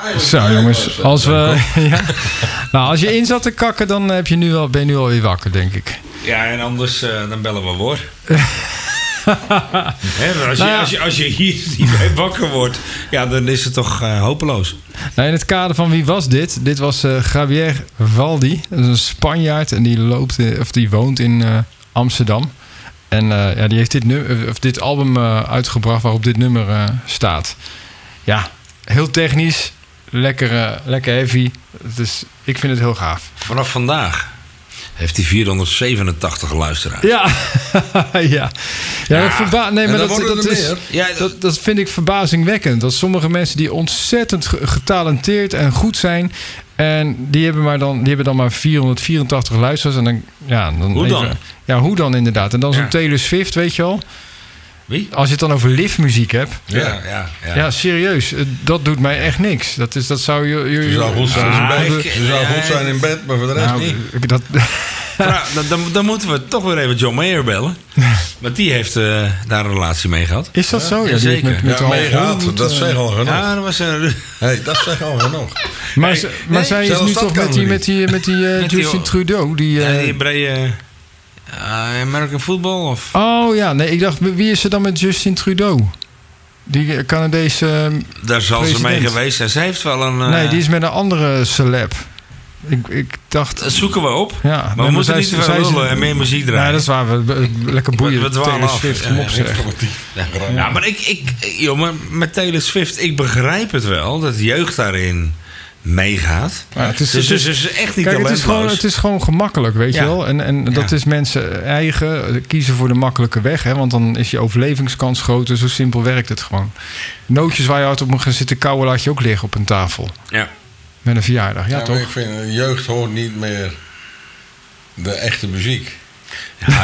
Zo jongens, als we... ja. Nou, als je in zat te kakken, dan ben je nu alweer wakker, denk ik. Ja, en anders dan bellen we voor. Als je hier niet bij wakker wordt, ja, dan is het toch hopeloos. Nou, in het kader van wie was dit? Dit was Javier Valdi. Dat is een Spanjaard en die woont in Amsterdam. En die heeft dit album uitgebracht waarop dit nummer staat. Ja, heel technisch, lekker heavy. Dus ik vind het heel gaaf. Vanaf vandaag heeft hij 487 luisteraars. Ja, ja. Dat vind ik verbazingwekkend. Dat sommige mensen die ontzettend getalenteerd en goed zijn, en die hebben dan maar 484 luisteraars. En dan hoe dan? Ja, hoe dan inderdaad? En dan zo'n Taylor Swift, weet je wel. Wie? Als je het dan over liftmuziek hebt. Ja, serieus. Dat doet mij echt niks. Dat zou je. Ze zou goed zijn in bed. Ze zou goed zijn in bed, maar voor de rest niet. Dan moeten we toch weer even John Mayer bellen. Want die heeft daar een relatie mee gehad. Is dat zo? Ja, zeker. Meegaat, dat zegt al genoeg. Ja, dat was... dat zegt al genoeg. Maar zij is nu toch met die Justin Trudeau. Die brede... American Football? Of? Oh ja, nee, ik dacht, wie is er dan met Justin Trudeau? Die Canadese daar zal president. ze mee geweest zijn. Zij heeft wel een... Nee, die is met een andere celeb. Ik dacht... Dat zoeken we op. Ja, maar we moeten niet te veel lullen en meer muziek draaien. Ja, dat is waar. We lekker boeien. We Taylor Swift, kom op zeg. Ja, maar jongen, met Taylor Swift, ik begrijp het wel. Dat de jeugd daarin meegaat. Ja, het is echt niet talentloos. Het is gewoon gemakkelijk, weet je wel. En dat is mensen eigen kiezen voor de makkelijke weg. Hè, want dan is je overlevingskans groter. Zo simpel werkt het gewoon. Nootjes waar je hard op moet gaan zitten kauwen, laat je ook liggen op een tafel. Ja. Met een verjaardag, ja toch? Ik vind, jeugd hoort niet meer de echte muziek. Ja,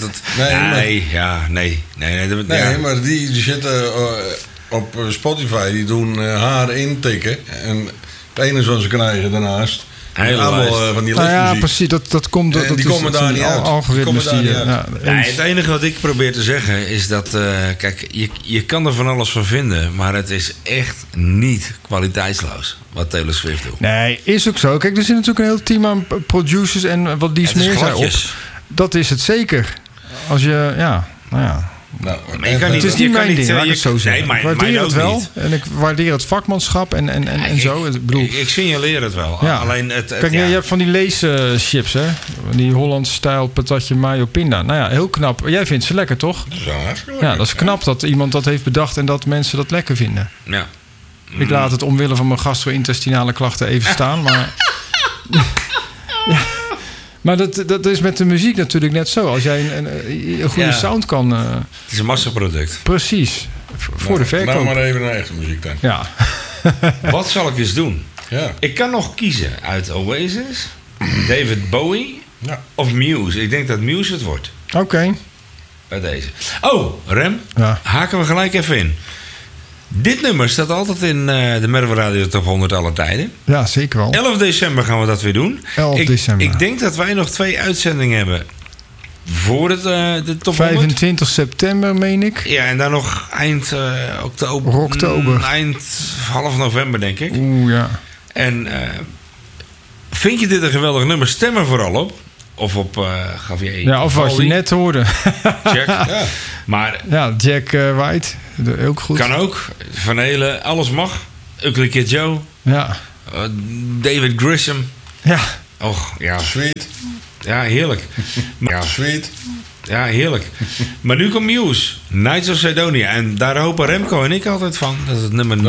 Nee, maar die zitten op Spotify, die doen haar intikken. En het enige wat ze krijgen daarnaast... allemaal van die liftmuziek. Ja, precies. Dat komt... die komen daar niet uit. Algoritmes het enige wat ik probeer te zeggen is dat... kijk, je kan er van alles van vinden... maar het is echt niet kwaliteitsloos wat Taylor Swift doet. Nee, is ook zo. Kijk, er zit natuurlijk een heel team aan producers... en wat die smeren zij op. Dat is het zeker. Als je... Ja, nou ja... Nou, het is niet mijn ding, laat ik het zo zeggen. Nee, ik waardeer het wel. Niet. En ik waardeer het vakmanschap en zo. Ik signaleer het wel. Ja. Alleen Kijk, je hebt van die leeschips, hè? Die Hollandse-stijl patatje mayo pinda. Nou ja, heel knap. Jij vindt ze lekker, toch? Ja, dat is knap dat iemand dat heeft bedacht... en dat mensen dat lekker vinden. Ja. Ik laat het omwille van mijn gastro-intestinale klachten even staan, maar... ja. Maar dat is met de muziek natuurlijk net zo. Als jij een goede sound kan... het is een massaproduct. Precies. Voor de verkoop. Nou maar even naar echte muziek dan. Ja. Wat zal ik eens doen? Ja. Ik kan nog kiezen uit Oasis, David Bowie of Muse. Ik denk dat Muse het wordt. Oké. Bij deze. Oh, Rem. Ja. Haken we gelijk even in. Dit nummer staat altijd in de Merwe Radio Top 100 aller tijden. Ja, zeker wel. 11 december gaan we dat weer doen. 11 december. Ik denk dat wij nog 2 uitzendingen hebben voor de Top 100. 25 september, meen ik. Ja, en dan nog eind oktober. Eind half november, denk ik. Oeh, ja. En vind je dit een geweldig nummer? Stem er vooral op. Of op Javier. Ja, of wat je net hoorde. Jack. Ja. Maar, ja, Jack White. Ook goed. Kan ook. Van Halen. Alles mag. Ugly Kid Joe. Ja. David Grisham. Ja. Och, ja. Sweet. Ja, heerlijk. Ja. Sweet. Ja, heerlijk. Maar nu komt Muse. Knights of Sidonia. En daar hopen Remco en ik altijd van. Dat het nummer